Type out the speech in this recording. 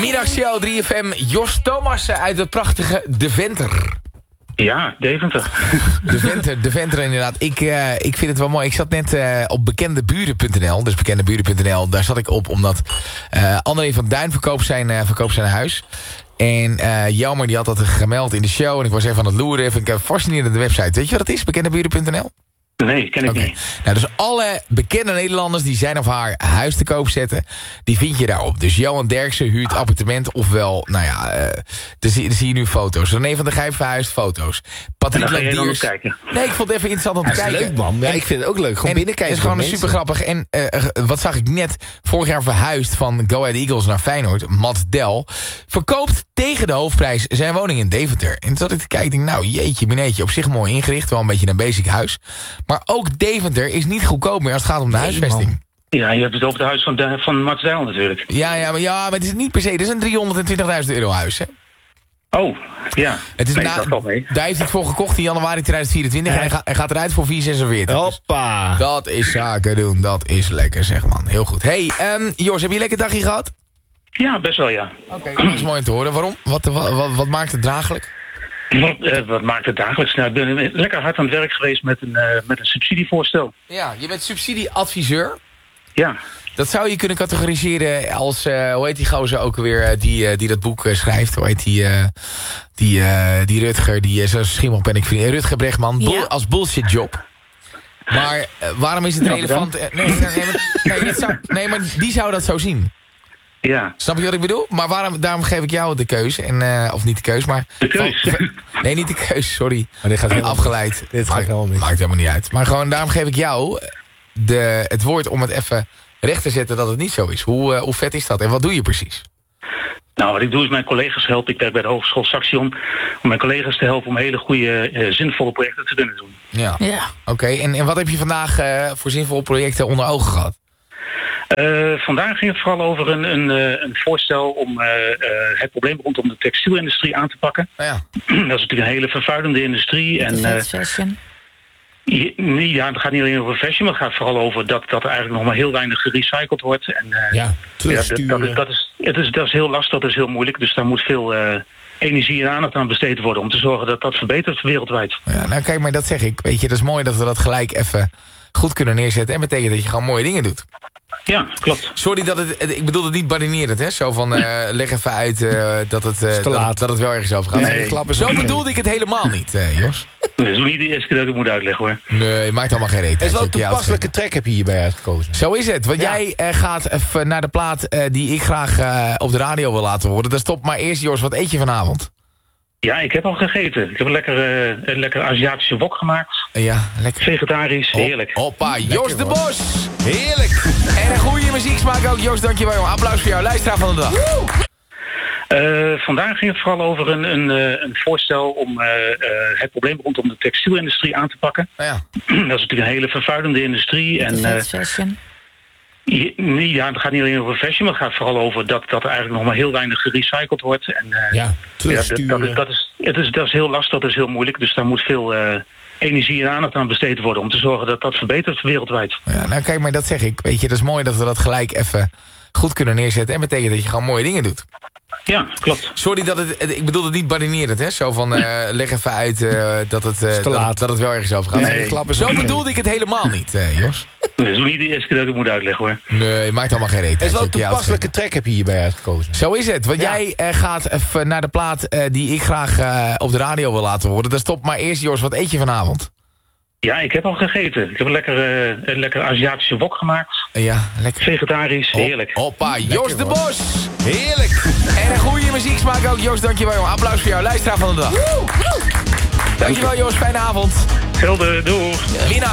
Middagshow 3FM, Jos Thomassen uit het prachtige Deventer. Ja, Deventer. Deventer inderdaad. Ik vind het wel mooi. Ik zat net op bekendeburen.nl. Dus bekendeburen.nl, daar zat ik op omdat André van Duin verkoopt zijn huis. En Jelmer die had dat gemeld in de show. En ik was even aan het loeren. Vind ik fascinerende website. Weet je wat het is? Bekendeburen.nl? Nee, ken ik niet. Nou, dus alle bekende Nederlanders die zijn of haar huis te koop zetten, die vind je daarop. Dus Johan Derksen huurt appartement, ofwel, nou ja, dan zie je nu foto's. René van der Gijp verhuist foto's. Patrick Lodiers. Kijken. Nee, ik vond het even interessant om te kijken. Leuk, man. Ja, ik vind het ook leuk. Gewoon binnenkijken. Het is gewoon super grappig. En wat zag ik net? Vorig jaar verhuisd van Go Ahead Eagles naar Feyenoord. Mats Del verkoopt tegen de hoofdprijs zijn woning in Deventer. En toen zat ik te kijken, denk, nou jeetje, mineetje, op zich mooi ingericht. Wel een beetje een basic huis. Maar ook Deventer is niet goedkoop meer als het gaat om de huisvesting. Man. Ja, je hebt het over het huis van Mats Del natuurlijk. Ja, maar het is niet per se. Het is een €320.000 huis, hè? Oh, ja. Het is dat valt mee. Daar heeft hij het voor gekocht in januari 2024. En hij gaat eruit voor 446. Hoppa. Dat is zaken doen. Dat is lekker, zeg man. Heel goed. Hey, Jos, heb je een lekker dagje gehad? Ja, best wel, ja. Oké, dat is mooi om te horen. Waarom? Wat maakt het draaglijk? Wat maakt het dagelijks? Nou, ik ben lekker hard aan het werk geweest met een subsidievoorstel. Ja, je bent subsidieadviseur. Ja. Dat zou je kunnen categoriseren als, hoe heet die gozer ook alweer, die dat boek schrijft? Hoe heet die Rutger, zo schimmel ben ik vriend. Rutger Bregman, Ja. Als bullshit job. Maar waarom is het relevant? Maar die zou dat zo zien. Ja. Snap je wat ik bedoel? Maar daarom geef ik jou de keuze. Of niet de keus, maar... De keus? Nee, niet de keus, sorry. Maar dit gaat helemaal afgeleid. Dit gaat helemaal niet. Maakt helemaal niet uit. Maar gewoon, daarom geef ik jou het woord om het even recht te zetten dat het niet zo is. Hoe vet is dat? En wat doe je precies? Nou, wat ik doe is mijn collega's helpen. Ik werk bij de Hogeschool Saxion. Om mijn collega's te helpen om hele goede, zinvolle projecten te kunnen doen. Ja. Oké, en wat heb je vandaag voor zinvolle projecten onder ogen gehad? Vandaag ging het vooral over een voorstel om het probleem rondom de textielindustrie aan te pakken. Ja. Dat is natuurlijk een hele vervuilende industrie. Fast fashion. Ja, het gaat niet alleen over fashion, maar het gaat vooral over dat er eigenlijk nog maar heel weinig gerecycled wordt. En, terugsturen. Dat is heel lastig, dat is heel moeilijk. Dus daar moet veel energie en aandacht aan besteed worden om te zorgen dat dat verbetert wereldwijd. Ja, nou kijk, maar dat zeg ik. Weet je, dat is mooi dat we dat gelijk even goed kunnen neerzetten. En betekent dat je gewoon mooie dingen doet. Ja, klopt. Sorry dat ik bedoel het niet badinerend, hè? Zo van, leg even uit dat het wel ergens over gaat. Nee. Zo bedoelde ik het helemaal niet, Jos. Dat is niet de eerste keer dat ik het moet uitleggen, hoor. Nee, maakt allemaal geen reet. Het is wel een toepasselijke track heb je hierbij uitgekozen. Zo is het, want jij gaat even naar de plaat die ik graag op de radio wil laten horen. Dat stopt maar eerst, Jos, wat eet je vanavond? Ja, ik heb al gegeten. Ik heb een lekker Aziatische wok gemaakt. Ja, lekker. Vegetarisch, heerlijk. Hoppa, Jos de Bos. Heerlijk. En een goede muzieksmaak ook, Jos, dankjewel. Applaus voor jou, luisteraar van de dag. Vandaag ging het vooral over een voorstel om het probleem rondom de textielindustrie aan te pakken. Ja. Dat is natuurlijk een hele vervuilende industrie. Fast fashion. Ja, het gaat niet alleen over fashion, maar het gaat vooral over dat er eigenlijk nog maar heel weinig gerecycled wordt. En, terugsturen. Dat is heel lastig, dat is heel moeilijk. Dus daar moet veel energie en aandacht aan besteed worden om te zorgen dat dat verbetert wereldwijd. Ja, nou kijk, maar dat zeg ik. Weet je, dat is mooi dat we dat gelijk even goed kunnen neerzetten. En betekent dat je gewoon mooie dingen doet. Ja, klopt. Sorry dat ik bedoel het niet badinerend, hè? Zo van, leg even uit dat het wel ergens over gaat. Nee. Zo bedoelde ik het helemaal niet, Jos. Dat is niet de eerste keer dat ik het moet uitleggen, hoor. Nee, maakt allemaal geen reet. Het is wel een toepasselijke track heb je hierbij uitgekozen. Zo is het, want jij gaat even naar de plaat die ik graag op de radio wil laten horen. Dat stopt maar eerst, Jos, wat eet je vanavond? Ja, ik heb al gegeten. Ik heb een lekker Aziatische wok gemaakt. Ja, lekker. Vegetarisch, heerlijk. Hoppa, Jos de Bos. Heerlijk. En een goede muzieksmaak ook, Jos, dankjewel. Applaus voor jou, luisteraar van de dag. Dankjewel, Jos, fijne avond. Hetzelfde, doeg.